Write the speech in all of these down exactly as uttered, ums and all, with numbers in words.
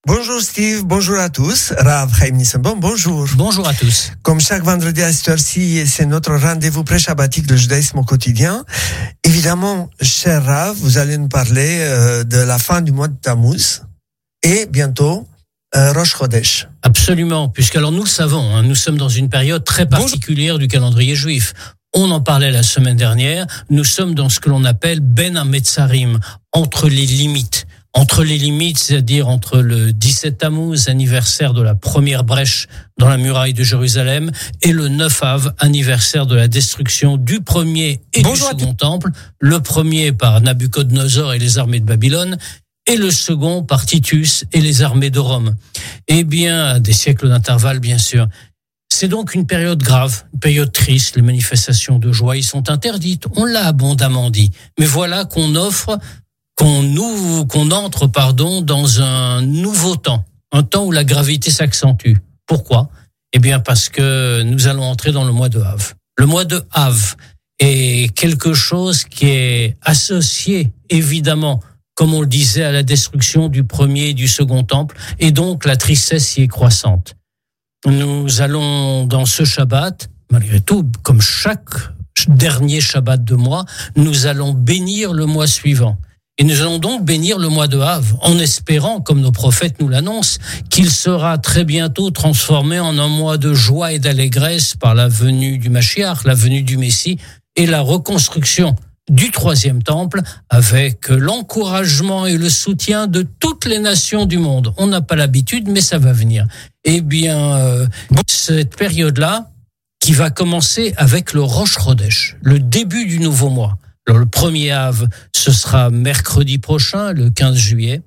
Bonjour Steve, bonjour à tous. Rav Chaim Nissenbaum, bonjour. Bonjour à tous. Comme chaque vendredi à cette heure-ci, c'est notre rendez-vous pré-shabbatique, le judaïsme au quotidien. Évidemment, cher Rav, vous allez nous parler euh, de la fin du mois de Tammuz et bientôt euh, Rosh Chodesh. Absolument, puisque alors nous le savons, hein, nous sommes dans une période très particulière du calendrier juif. On en parlait la semaine dernière, nous sommes dans ce que l'on appelle Ben HaMetzarim, entre les limites. Entre les limites, c'est-à-dire entre le dix-sept Tammuz, anniversaire de la première brèche dans la muraille de Jérusalem, et le neuf Av, anniversaire de la destruction du premier et Bonjour du second temple, le premier par Nabuchodonosor et les armées de Babylone, et le second par Titus et les armées de Rome. Eh bien, à des siècles d'intervalle, bien sûr. C'est donc une période grave, une période triste, les manifestations de joie y sont interdites, on l'a abondamment dit. Mais voilà qu'on offre... qu'on nous, qu'on entre, pardon, dans un nouveau temps, un temps où la gravité s'accentue. Pourquoi? Eh bien, parce que nous allons entrer dans le mois de Av. Le mois de Av est quelque chose qui est associé, évidemment, comme on le disait, à la destruction du premier et du second temple, et donc la tristesse y est croissante. Nous allons, dans ce Shabbat, malgré tout, comme chaque dernier Shabbat de mois, nous allons bénir le mois suivant. Et nous allons donc bénir le mois de Av, en espérant, comme nos prophètes nous l'annoncent, qu'il sera très bientôt transformé en un mois de joie et d'allégresse par la venue du Mashiach, la venue du Messie et la reconstruction du troisième temple avec l'encouragement et le soutien de toutes les nations du monde. On n'a pas l'habitude, mais ça va venir. Eh bien, euh, cette période-là, qui va commencer avec le Rosh Chodesh, le début du nouveau mois. Alors, le premier Av, ce sera mercredi prochain, le quinze juillet.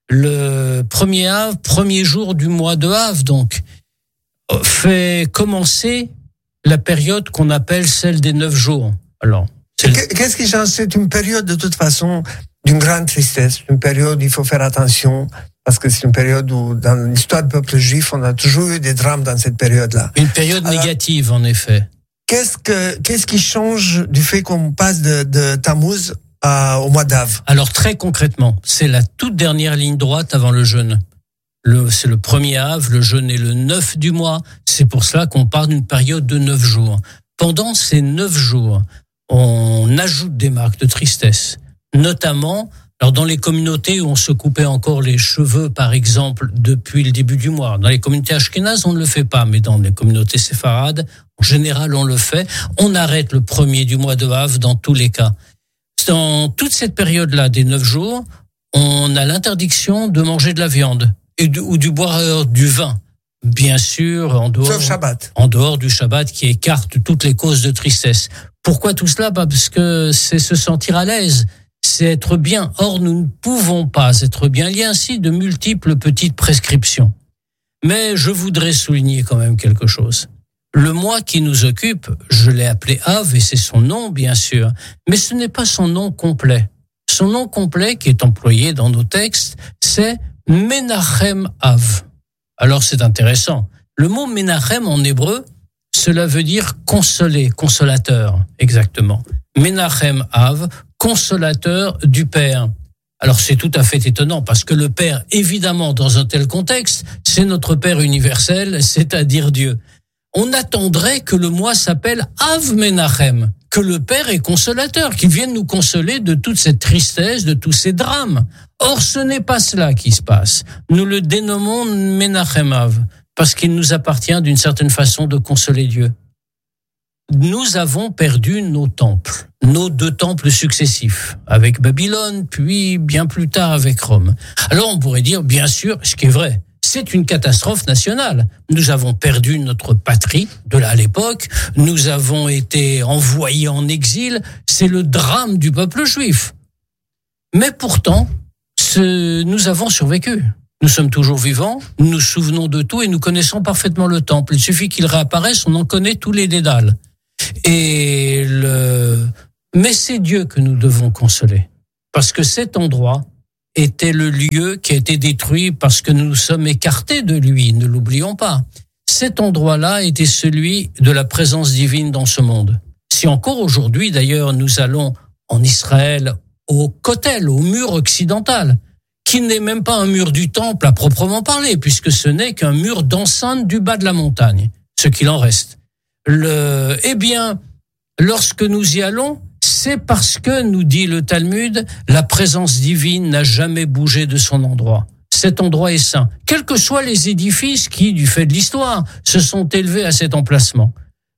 Le premier Av, premier jour du mois de Av, donc, fait commencer la période qu'on appelle celle des neuf jours. Alors, c'est Qu'est-ce qui change? C'est une période, de toute façon, d'une grande tristesse. Une période où il faut faire attention, parce que c'est une période où, dans l'histoire du peuple juif, on a toujours eu des drames dans cette période-là. Une période Alors, négative, en effet. Qu'est-ce que qu'est-ce qui change du fait qu'on passe de, de Tammuz à, au mois d'Av? Alors très concrètement, c'est la toute dernière ligne droite avant le jeûne. Le, c'est le premier Av, le jeûne est le neuf du mois. C'est pour cela qu'on parle d'une période de neuf jours. Pendant ces neuf jours, on ajoute des marques de tristesse, notamment. Alors dans les communautés où on se coupait encore les cheveux, par exemple, depuis le début du mois. Dans les communautés ashkénazes, on ne le fait pas, mais dans les communautés séfarades, en général, on le fait. On arrête le premier du mois de Av dans tous les cas. Dans toute cette période-là, des neuf jours, on a l'interdiction de manger de la viande et de, ou du boire du vin. Bien sûr, en dehors, Sauf Shabbat. en dehors du Shabbat qui écarte toutes les causes de tristesse. Pourquoi tout cela? Bah parce que c'est se sentir à l'aise. C'est être bien. Or, nous ne pouvons pas être bien. Il y a ainsi de multiples petites prescriptions. Mais je voudrais souligner quand même quelque chose. Le mois qui nous occupe, je l'ai appelé Av, et c'est son nom, bien sûr. Mais ce n'est pas son nom complet. Son nom complet, qui est employé dans nos textes, c'est Menachem Av. Alors, c'est intéressant. Le mot Menachem en hébreu, cela veut dire consoler, consolateur, exactement. Menachem Av, consolateur du Père. Alors c'est tout à fait étonnant parce que le Père, évidemment, dans un tel contexte, c'est notre Père universel, c'est-à-dire Dieu. On attendrait que le mois s'appelle Av Menachem, que le Père est consolateur, qu'il vienne nous consoler de toute cette tristesse, de tous ces drames. Or, ce n'est pas cela qui se passe. Nous le dénommons Menachem Av, parce qu'il nous appartient d'une certaine façon de consoler Dieu. Nous avons perdu nos temples, nos deux temples successifs, avec Babylone, puis bien plus tard avec Rome. Alors on pourrait dire, bien sûr, ce qui est vrai, c'est une catastrophe nationale. Nous avons perdu notre patrie de là à l'époque, nous avons été envoyés en exil, c'est le drame du peuple juif. Mais pourtant, ce, nous avons survécu. Nous sommes toujours vivants, nous nous souvenons de tout et nous connaissons parfaitement le temple. Il suffit qu'il réapparaisse, on en connaît tous les dédales. Et le... Mais c'est Dieu que nous devons consoler. Parce que cet endroit était le lieu qui a été détruit parce que nous nous sommes écartés de lui, ne l'oublions pas. Cet endroit-là était celui de la présence divine dans ce monde. Si encore aujourd'hui, d'ailleurs, nous allons en Israël, au Kotel, au mur occidental, qui n'est même pas un mur du temple à proprement parler, puisque ce n'est qu'un mur d'enceinte du bas de la montagne, ce qu'il en reste. Le, eh bien, lorsque nous y allons, c'est parce que, nous dit le Talmud, la présence divine n'a jamais bougé de son endroit. Cet endroit est saint, quels que soient les édifices qui, du fait de l'histoire, se sont élevés à cet emplacement.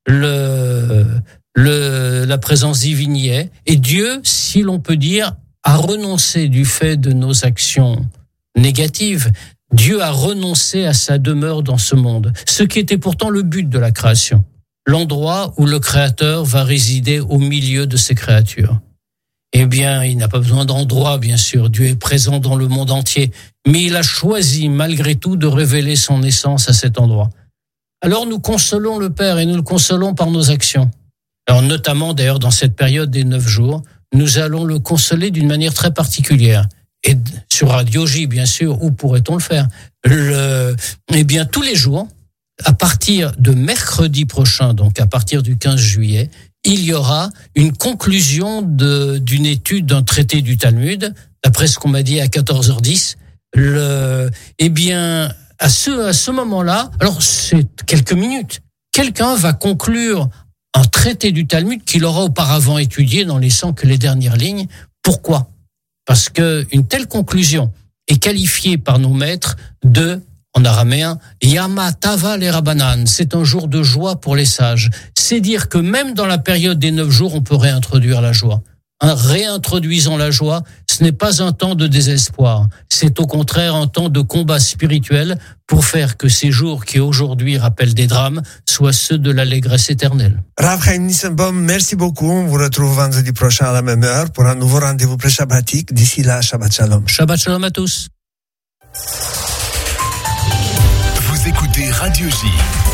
Le, le, la présence divine y est, et Dieu, si l'on peut dire, a renoncé du fait de nos actions négatives. Dieu a renoncé à sa demeure dans ce monde, ce qui était pourtant le but de la création. L'endroit où le Créateur va résider au milieu de ses créatures. Eh bien, il n'a pas besoin d'endroit, bien sûr. Dieu est présent dans le monde entier. Mais il a choisi, malgré tout, de révéler son essence à cet endroit. Alors, nous consolons le Père et nous le consolons par nos actions. Alors, notamment, d'ailleurs, dans cette période des neuf jours, nous allons le consoler d'une manière très particulière. Et sur Radio J, bien sûr, où pourrait-on le faire? Le, eh bien, tous les jours, à partir de mercredi prochain, donc à partir du quinze juillet, il y aura une conclusion de, d'une étude d'un traité du Talmud, d'après ce qu'on m'a dit à quatorze heures dix. Le, eh bien, à ce, à ce moment-là, alors c'est quelques minutes, quelqu'un va conclure un traité du Talmud qu'il aura auparavant étudié, n'en laissant que les dernières lignes. Pourquoi? Parce que une telle conclusion est qualifiée par nos maîtres de, en araméen, Yama Tava le Rabbanan. C'est un jour de joie pour les sages. C'est dire que même dans la période des neuf jours, on peut réintroduire la joie. En réintroduisant la joie, ce n'est pas un temps de désespoir. C'est au contraire un temps de combat spirituel pour faire que ces jours qui aujourd'hui rappellent des drames soient ceux de l'allégresse éternelle. Rav Chaim Nissenbaum, merci beaucoup. On vous retrouve vendredi prochain à la même heure pour un nouveau rendez-vous pré-shabbatique. D'ici là, Shabbat Shalom. Shabbat Shalom à tous. Vous écoutez Radio J.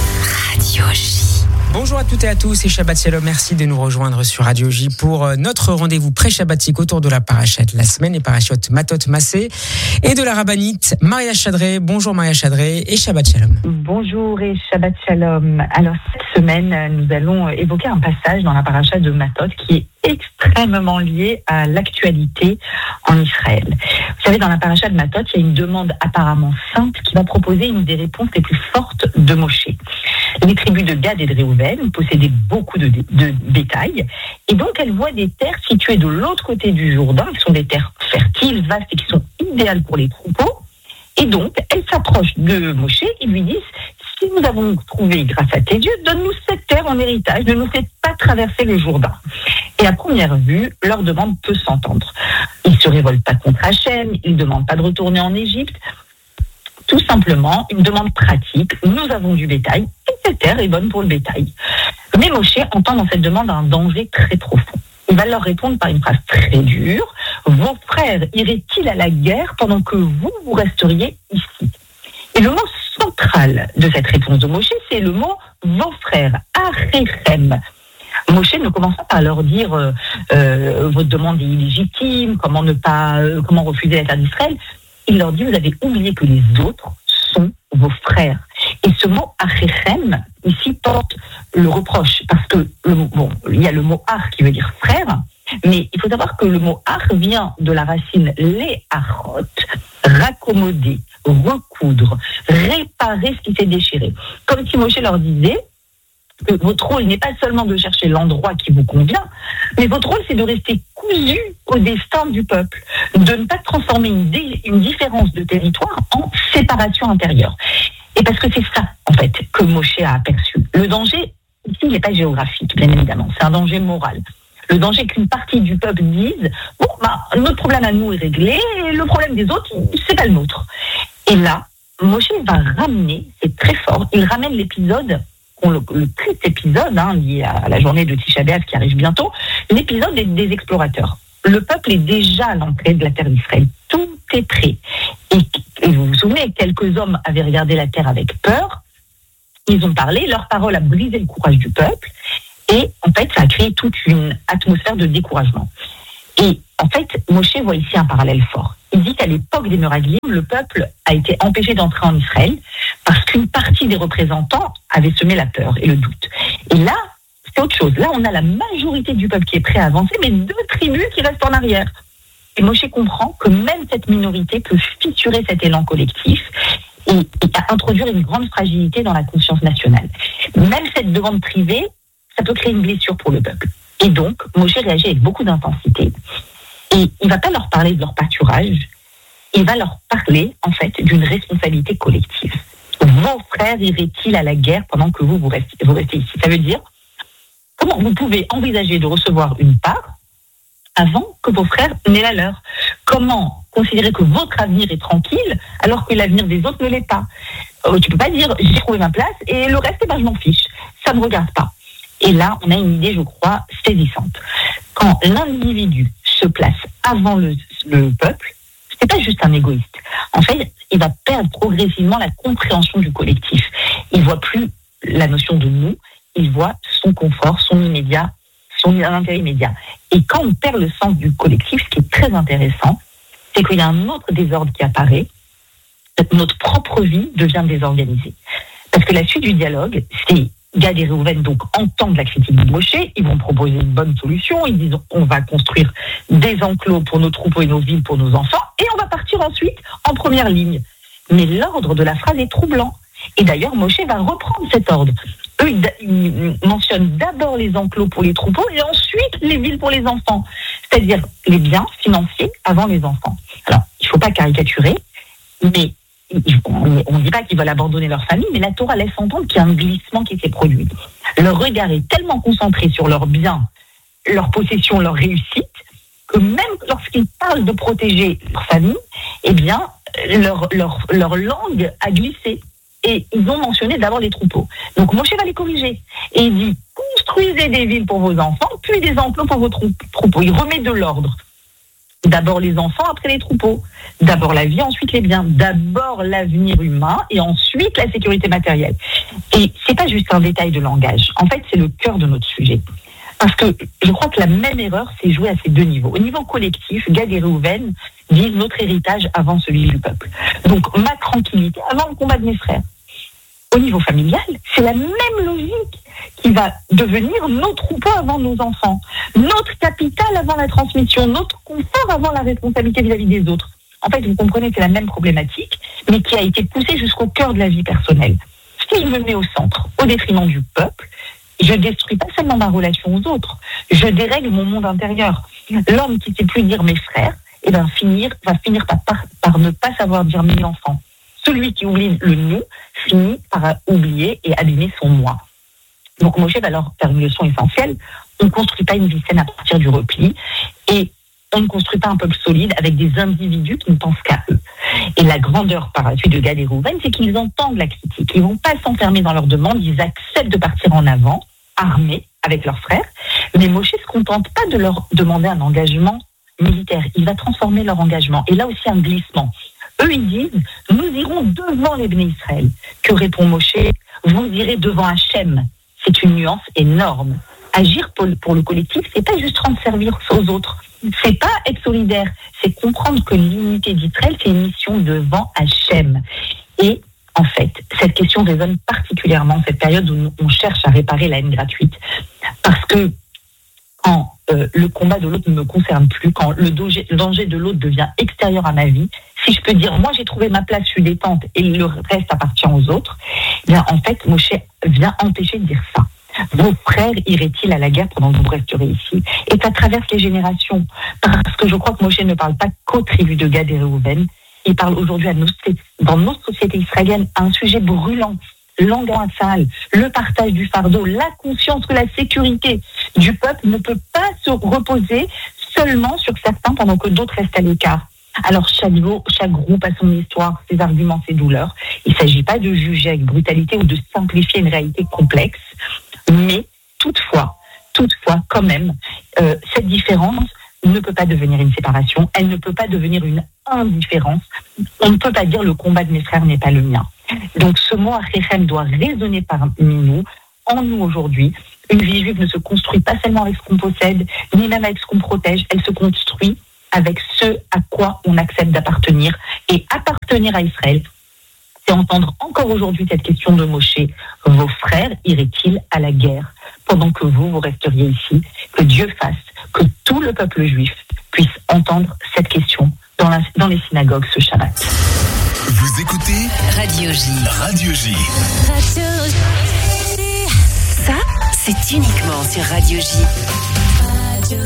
Radio J. Bonjour à toutes et à tous et Shabbat Shalom, merci de nous rejoindre sur Radio J pour notre rendez-vous pré-shabbatique autour de la parachète la semaine, les parachutes Matot Massé et de la rabbinite Maria Chadré. Bonjour Maria Chadré et Shabbat Shalom. Bonjour et Shabbat Shalom. Alors cette semaine, nous allons évoquer un passage dans la paracha de Matot qui est extrêmement lié à l'actualité en Israël. Vous savez, dans la paracha de Matot, il y a une demande apparemment sainte qui va proposer une des réponses les plus fortes de Moshe. Les tribus de Gad et de Réhouven possédaient beaucoup de, de bétail, et donc elles voient des terres situées de l'autre côté du Jourdain, qui sont des terres fertiles, vastes et qui sont idéales pour les troupeaux. Et donc, elles s'approchent de Moshe et lui disent « Si nous avons trouvé grâce à tes dieux, donne-nous cette terre en héritage, ne nous fais pas traverser le Jourdain. » Et à première vue, leur demande peut s'entendre. Ils ne se révoltent pas contre Hachem, ils ne demandent pas de retourner en Égypte. Tout simplement, une demande pratique. Nous avons du bétail et cette terre est bonne pour le bétail. Mais Moshe entend dans cette demande un danger très profond. Il va leur répondre par une phrase très dure. Vos frères iraient-ils à la guerre pendant que vous, vous resteriez ici? Et le mot central de cette réponse de Moshe, c'est le mot vos frères, Achéchem. Moshe ne commence pas par leur dire euh, euh, votre demande est illégitime, comment ne pas, euh, comment refuser la terre d'Israël. Il leur dit, vous avez oublié que les autres sont vos frères. Et ce mot Achéchem, ici, porte le reproche, parce que, le, bon, il y a le mot Ach qui veut dire frère, mais il faut savoir que le mot Ach vient de la racine léachot, raccommoder, recoudre, réparer ce qui s'est déchiré. Comme si Moshe leur disait que votre rôle n'est pas seulement de chercher l'endroit qui vous convient, mais votre rôle, c'est de rester cousu au destin du peuple, de ne pas transformer une, dé, une différence de territoire en séparation intérieure. Et parce que c'est ça, en fait, que Moshe a aperçu. Le danger, ici, n'est pas géographique, bien évidemment, c'est un danger moral. Le danger qu'une partie du peuple dise, bon, bah, notre problème à nous est réglé, et le problème des autres, c'est pas le nôtre. Et là, Moshe va ramener, c'est très fort, il ramène l'épisode Le, le triste épisode hein, lié à la journée de Tisha B'Av qui arrive bientôt, l'épisode des, des explorateurs. Le peuple est déjà à l'entrée de la terre d'Israël. Tout est prêt. Et, et vous vous souvenez, quelques hommes avaient regardé la terre avec peur. Ils ont parlé, leur parole a brisé le courage du peuple. Et en fait, ça a créé toute une atmosphère de découragement. Et en fait, Moshe voit ici un parallèle fort. Il dit qu'à l'époque des Meraglim, le peuple a été empêché d'entrer en Israël parce qu'une partie des représentants avait semé la peur et le doute. Et là, c'est autre chose. Là, on a la majorité du peuple qui est prêt à avancer, mais deux tribus qui restent en arrière. Et Moshe comprend que même cette minorité peut fissurer cet élan collectif et, et introduire une grande fragilité dans la conscience nationale. Même cette demande privée, ça peut créer une blessure pour le peuple. Et donc, Moshe réagit avec beaucoup d'intensité. Et il ne va pas leur parler de leur pâturage, il va leur parler, en fait, d'une responsabilité collective. Vos frères iraient-ils à la guerre pendant que vous, vous restez, vous restez ici? Ça veut dire, comment vous pouvez envisager de recevoir une part avant que vos frères n'aient la leur? Comment considérer que votre avenir est tranquille alors que l'avenir des autres ne l'est pas? euh, Tu ne peux pas dire, j'ai trouvé ma place et le reste, eh ben, je m'en fiche. Ça ne me regarde pas. Et là, on a une idée, je crois, saisissante. Quand l'individu se place avant le, le peuple, c'est pas juste un égoïste. En fait, il va perdre progressivement la compréhension du collectif. Il voit plus la notion de nous, il voit son confort, son immédiat, son intérêt immédiat. Et quand on perd le sens du collectif, ce qui est très intéressant, c'est qu'il y a un autre désordre qui apparaît. Notre propre vie devient désorganisée. Parce que la suite du dialogue, c'est Gad et Reuven donc entendent la critique de Moshe, ils vont proposer une bonne solution, ils disent on va construire des enclos pour nos troupeaux et nos villes pour nos enfants, et on va partir ensuite en première ligne. Mais l'ordre de la phrase est troublant. Et d'ailleurs, Moshe va reprendre cet ordre. Eux, ils mentionnent d'abord les enclos pour les troupeaux et ensuite les villes pour les enfants. C'est-à-dire les biens financiers avant les enfants. Alors, il ne faut pas caricaturer, mais on ne dit pas qu'ils veulent abandonner leur famille, mais la Torah laisse entendre qu'il y a un glissement qui s'est produit. Leur regard est tellement concentré sur leurs biens, leurs possessions, leur réussite, que même lorsqu'ils parlent de protéger leur famille, eh bien, leur, leur, leur langue a glissé. Et ils ont mentionné d'abord les troupeaux. Donc Moshe va les corriger. Et il dit, construisez des villes pour vos enfants, puis des enclos pour vos troupeaux. Il remet de l'ordre. D'abord les enfants, après les troupeaux. D'abord la vie, ensuite les biens. D'abord l'avenir humain et ensuite la sécurité matérielle. Et c'est pas juste un détail de langage. En fait, c'est le cœur de notre sujet. Parce que je crois que la même erreur s'est jouée à ces deux niveaux. Au niveau collectif, Gad et Reuven disent notre héritage avant celui du peuple. Donc ma tranquillité avant le combat de mes frères. Au niveau familial, c'est la même logique qui va devenir nos troupeaux avant nos enfants, notre capital avant la transmission, notre confort avant la responsabilité vis-à-vis des autres. En fait, vous comprenez, c'est la même problématique, mais qui a été poussée jusqu'au cœur de la vie personnelle. Si je me mets au centre, au détriment du peuple, je détruis pas seulement ma relation aux autres, je dérègle mon monde intérieur. L'homme qui ne sait plus dire mes frères, eh ben, finir, va finir par, par, par ne pas savoir dire mes enfants. Celui qui oublie le nous finit par oublier et abîmer son moi. Donc Moshe va leur faire une leçon essentielle. On ne construit pas une vie saine à partir du repli et on ne construit pas un peuple solide avec des individus qui ne pensent qu'à eux. Et la grandeur par la suite de Gad et Reuven, c'est qu'ils entendent la critique. Ils ne vont pas s'enfermer dans leurs demandes, ils acceptent de partir en avant, armés avec leurs frères. Mais Moshe ne se contente pas de leur demander un engagement militaire. Il va transformer leur engagement. Et là aussi un glissement. Eux, ils disent, nous irons devant les Bnei Israël. Que répond Moshe? Vous irez devant Hachem. C'est une nuance énorme. Agir pour, pour le collectif, c'est pas juste rendre service aux autres. C'est pas être solidaire. C'est comprendre que l'unité d'Israël, c'est une mission devant Hachem. Et, en fait, cette question résonne particulièrement en cette période où on cherche à réparer la haine gratuite. Parce que, quand euh, le combat de l'autre ne me concerne plus, quand le danger, le danger de l'autre devient extérieur à ma vie, si je peux dire, moi j'ai trouvé ma place, je suis détente et le reste appartient aux autres, eh bien en fait, Moshe vient empêcher de dire ça. Vos frères iraient-ils à la guerre pendant que vous resterez ici? Et ça traverse les générations. Parce que je crois que Moshe ne parle pas qu'aux tribus de Gad et Reuven, il parle aujourd'hui à nos, dans nos sociétés israéliennes à un sujet brûlant. L'engagement sale, le partage du fardeau, la conscience que la sécurité du peuple ne peut pas se reposer seulement sur certains pendant que d'autres restent à l'écart. Alors chaque, chaque groupe a son histoire, ses arguments, ses douleurs. Il ne s'agit pas de juger avec brutalité ou de simplifier une réalité complexe, mais toutefois, toutefois, quand même, euh, cette différence ne peut pas devenir une séparation, elle ne peut pas devenir une indifférence. On ne peut pas dire le combat de mes frères n'est pas le mien. Donc ce mot Achéchem doit résonner parmi nous, en nous aujourd'hui. Une vie juive ne se construit pas seulement avec ce qu'on possède, ni même avec ce qu'on protège, elle se construit avec ce à quoi on accepte d'appartenir. Et appartenir à Israël, c'est entendre encore aujourd'hui cette question de Moshe. Vos frères iraient-ils à la guerre pendant que vous, vous resteriez ici? Que Dieu fasse que tout le peuple juif puisse entendre cette question dans, la, dans les synagogues ce Shabbat. Vous écoutez Radio J. Radio J. Radio J. Ça, c'est uniquement sur Radio J. Radio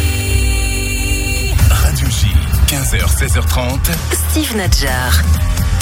J. Radio J. quinze heures, seize heures trente. Steve Nadjar.